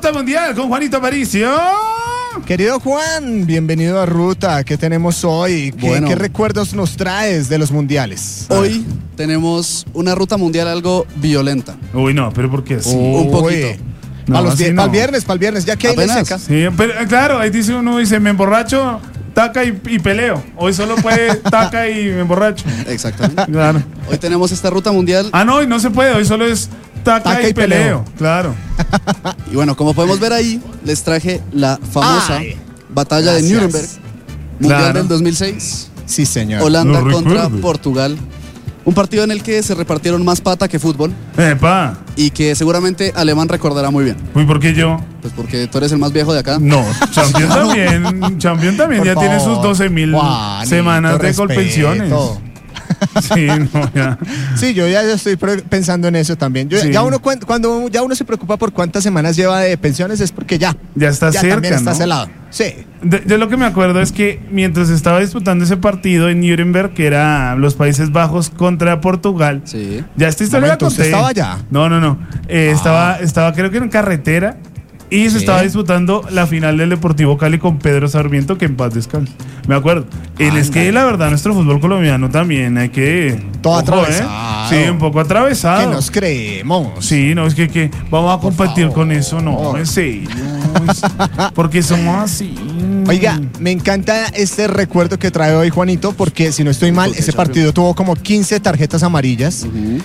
Ruta Mundial con Juanito Aparicio. Querido Juan, bienvenido a Ruta. ¿Qué tenemos hoy? ¿Qué recuerdos nos traes de los mundiales? Hoy tenemos una ruta mundial algo violenta. Uy, no, pero ¿por qué así? Un poquito. No, para el viernes, ya que hay Apenas. seca. Sí, pero claro, ahí uno dice, me emborracho, taca y peleo. Hoy solo puede taca y me emborracho. Exactamente. Claro. Hoy tenemos esta ruta mundial. Ah, no, hoy no se puede, hoy solo es taca y peleo. Claro. Y bueno, como podemos ver ahí, les traje la famosa batalla de Nuremberg, mundial del 2006. Sí, señor. Holanda contra Portugal. Un partido en el que se repartieron más pata que fútbol. ¡Epa! Y que seguramente Alemán recordará muy bien. Uy, ¿por qué yo? Pues porque tú eres el más viejo de acá. No, Champion también ya tiene sus 12.000 semanas de colpensiones. Sí, no, ya. Sí, yo ya estoy pensando en eso también. Ya uno cuando ya uno se preocupa por cuántas semanas lleva de pensiones es porque ya está cerca, también está ¿no? celado. Sí. Yo lo que me acuerdo es que mientras estaba disputando ese partido en Nuremberg, que era los Países Bajos contra Portugal, sí. Ya esta historia la conté. ¿Usted estaba allá? No. Estaba creo que en carretera y se estaba disputando la final del Deportivo Cali con Pedro Sarmiento, que en paz descanse. Me acuerdo. Es que la verdad nuestro fútbol colombiano también hay que... Todo atravesado. Sí, un poco atravesado. Que nos creemos. Sí, no, es que vamos a competir con eso, no, en serio. Porque somos así. Oiga, me encanta este recuerdo que trae hoy Juanito, porque si no estoy mal, ese partido tuvo como 15 tarjetas amarillas.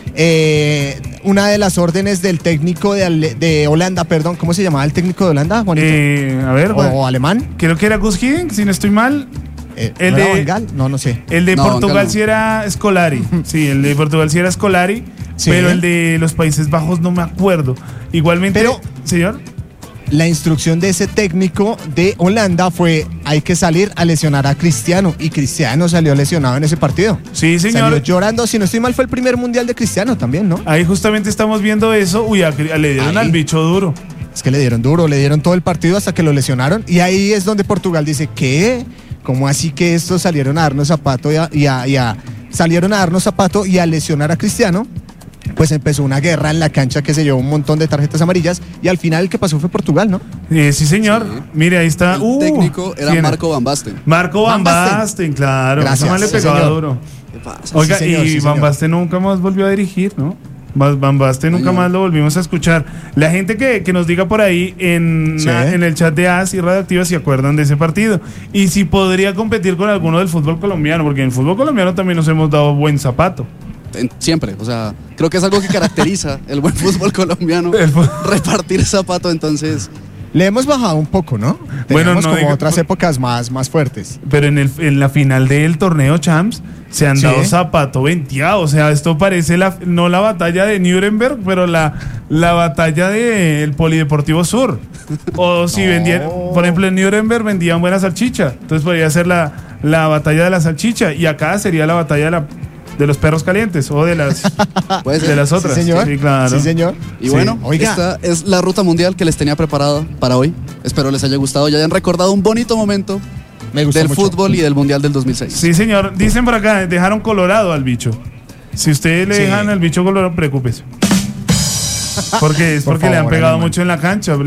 Una de las órdenes del técnico de Holanda, perdón, ¿cómo se llamaba el técnico de Holanda, Juanito? A ver, ¿O alemán? Creo que era Gus Hiddink, si no estoy mal. ¿El de Bengal? No sé. El de Portugal sí era Scolari. Sí, el de Portugal sí era Scolari. Sí. Pero el de los Países Bajos no me acuerdo. Igualmente, pero, señor, la instrucción de ese técnico de Holanda fue: hay que salir a lesionar a Cristiano. Y Cristiano salió lesionado en ese partido. Sí, señor. Salió llorando. Si no estoy mal, fue el primer mundial de Cristiano también, ¿no? Ahí justamente estamos viendo eso. Uy, le dieron al bicho duro. Es que le dieron duro, le dieron todo el partido hasta que lo lesionaron. Y ahí es donde Portugal dice: ¿qué? ¿Cómo así que estos salieron a darnos zapato salieron a darnos zapato y a lesionar a Cristiano? Pues empezó una guerra en la cancha que se llevó un montón de tarjetas amarillas y al final el que pasó fue Portugal, ¿no? Sí, señor. Sí. Mire, ahí está. El técnico era Marco Van Basten. Marco Van Basten, claro. Gracias. Ese le pegaba duro. ¿Qué pasa? Oiga, sí, Van Basten nunca más volvió a dirigir, ¿no? Van Basten nunca más lo volvimos a escuchar. La gente que nos diga por ahí en el chat de AS y Radioactiva si acuerdan de ese partido y si podría competir con alguno del fútbol colombiano, porque en el fútbol colombiano también nos hemos dado buen zapato. Siempre, o sea, creo que es algo que caracteriza el buen fútbol colombiano, repartir zapato, entonces... Le hemos bajado un poco, ¿no? Tenemos como otras épocas más fuertes. Pero en la final del torneo Champs se han dado zapato venteado. O sea, esto parece no la batalla de Nuremberg, pero la batalla del Polideportivo Sur. O si vendían, por ejemplo, en Nuremberg vendían buena salchicha. Entonces podría ser la batalla de la salchicha. Y acá sería la batalla de los perros calientes o de las otras. Sí, señor. Sí, claro. Sí, señor. Y bueno, esta es la ruta mundial que les tenía preparada para hoy. Espero les haya gustado y hayan recordado un bonito momento del fútbol y del mundial del 2006. Sí, señor. Dicen por acá, dejaron colorado al bicho. Si ustedes le dejan al bicho colorado, preocúpese. Porque le han pegado mucho en la cancha.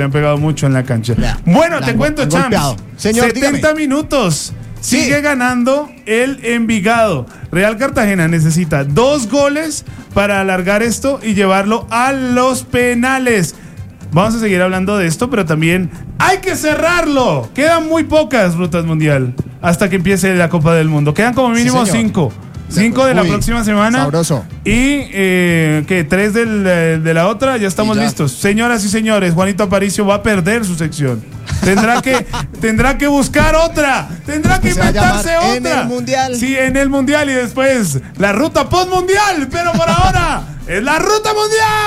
Bueno, te cuento, Champs. Señor, 70 dígame. minutos. Sigue ganando el Envigado. Real Cartagena necesita 2 goles para alargar esto y llevarlo a los penales. Vamos a seguir hablando de esto, pero también hay que cerrarlo. Quedan muy pocas rutas mundial hasta que empiece la Copa del Mundo. Quedan como mínimo 5. 5 de la próxima semana. Sabroso. Y 3 de la otra. Ya estamos listos. Señoras y señores, Juanito Aparicio va a perder su sección. Tendrá que buscar otra. Tendrá que inventarse otra. En el mundial. Sí, en el mundial y después la ruta postmundial. Pero por ahora es la ruta mundial.